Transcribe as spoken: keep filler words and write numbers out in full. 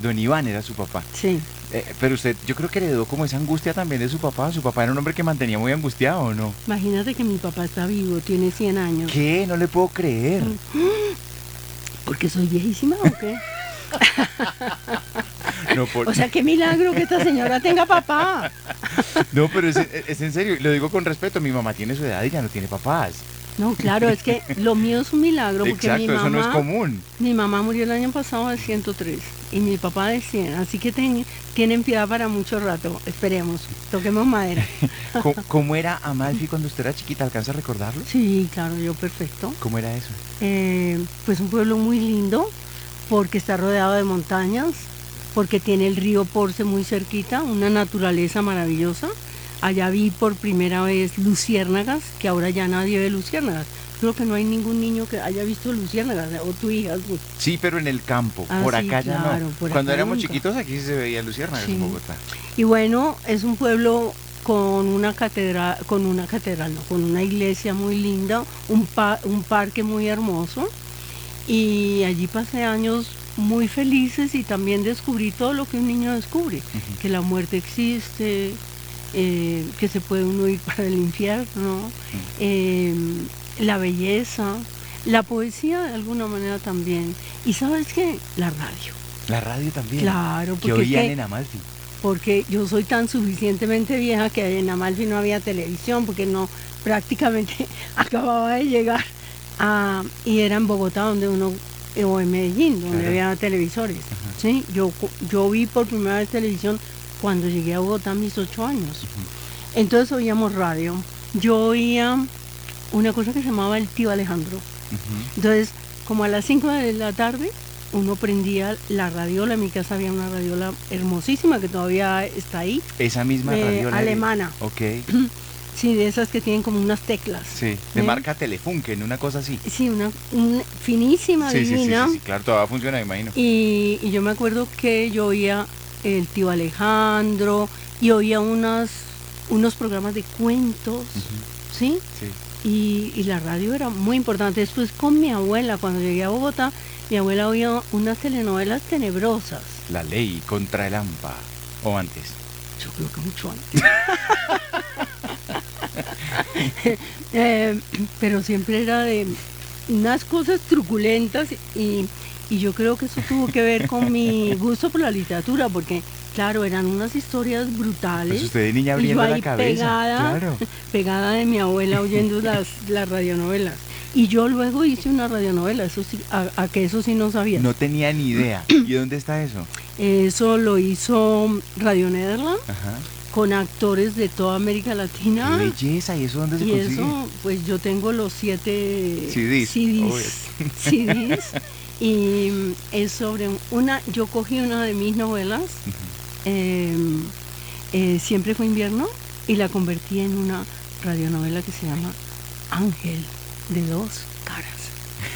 Don Iván era su papá. Sí. Eh, pero usted, yo creo que heredó como esa angustia también de su papá. Su papá era un hombre que mantenía muy angustiado, ¿o no? Imagínate que mi papá está vivo, tiene cien años. ¿Qué? No le puedo creer. ¿Porque soy viejísima o qué? No, por... O sea, qué milagro que esta señora tenga papá. no pero es, es en serio, lo digo con respeto. Mi mamá tiene su edad y ya no tiene papás. No, claro, es que lo mío es un milagro porque Exacto, mi mamá, eso no es común. Mi mamá murió el año pasado de ciento tres y mi papá de cien, así que ten, tienen piedad para mucho rato, esperemos, toquemos madera. ¿Cómo, ¿Cómo era Amalfi cuando usted era chiquita? ¿Alcanza a recordarlo? Sí, claro, yo perfecto. ¿Cómo era eso? Eh, pues un pueblo muy lindo porque está rodeado de montañas, porque tiene el río Porce muy cerquita, una naturaleza maravillosa. Allá vi por primera vez luciérnagas, que ahora ya nadie ve luciérnagas. Creo que no hay ningún niño que haya visto luciérnagas, o tu hija. Pues. Sí, pero en el campo, Ah, por sí, acá ya claro, no. por Cuando acá éramos nunca. chiquitos aquí sí se veía luciérnagas Sí. en Bogotá. Y bueno, es un pueblo con una catedral, con una catedral, no, con una iglesia muy linda, un, pa un parque muy hermoso. Y allí pasé años muy felices y también descubrí todo lo que un niño descubre, uh-huh. que la muerte existe, eh, que se puede uno ir para el infierno, uh-huh. eh, la belleza, la poesía de alguna manera también. Y ¿sabes qué? La radio. La radio también. Claro, porque ¿Qué oían que, en Amalfi? Porque yo soy tan suficientemente vieja que en Amalfi no había televisión, porque no, prácticamente acababa de llegar. Ah, y era en Bogotá donde uno, o en Medellín, donde claro. había televisores. Uh-huh. ¿Sí? Yo, yo vi por primera vez televisión cuando llegué a Bogotá a mis ocho años. Uh-huh. Entonces oíamos radio. Yo oía una cosa que se llamaba El Tío Alejandro. Uh-huh. Entonces, como a las cinco de la tarde, uno prendía la radiola. En mi casa había una radiola hermosísima que todavía está ahí. Esa misma eh, radiola. Alemana. Ok. Sí, de esas que tienen como unas teclas. Sí, de ¿eh? Marca Telefunken, una cosa así. Sí, una, una finísima, sí, divina. Sí, sí, sí, sí, claro, todavía funciona, me imagino. Y, y yo me acuerdo que yo oía El Tío Alejandro y oía unas, unos programas de cuentos, uh-huh. ¿sí? Sí. Y, y la radio era muy importante. Después con mi abuela, cuando llegué a Bogotá, mi abuela oía unas telenovelas tenebrosas. La Ley contra el Hampa, o antes. Yo creo que mucho antes. eh, pero siempre era de unas cosas truculentas y, y yo creo que eso tuvo que ver con mi gusto por la literatura, porque claro, eran unas historias brutales. Pues usted de niña abriendo y yo ahí la cabeza, pegada, claro. pegada de mi abuela oyendo las, las radionovelas. Y yo luego hice una radionovela, eso sí, a, a que eso sí no sabía. No tenía ni idea. ¿Y dónde está eso? Eso lo hizo Radio Nederland. Ajá. Con actores de toda América Latina. ¡Qué belleza! ¿Y eso dónde se y consigue? Y eso, pues yo tengo los siete C Ds. C Ds, C Ds y es sobre una, yo cogí una de mis novelas, uh-huh. eh, eh, Siempre fue invierno, y la convertí en una radionovela que se llama Ángel de dos.